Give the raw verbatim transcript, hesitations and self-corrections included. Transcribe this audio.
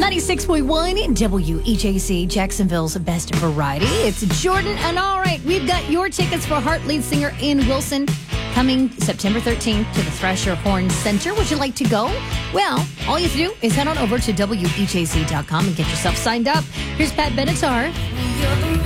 ninety-six point one W E J C, Jacksonville's best variety. It's Jordan, and all right, we've got your tickets for Heart lead singer Ian Wilson coming September thirteenth to the Thrasher Horn Center. Would you like to go? Well, all you have to do is head on over to W E J C dot com and get yourself signed up. Here's Pat Benatar.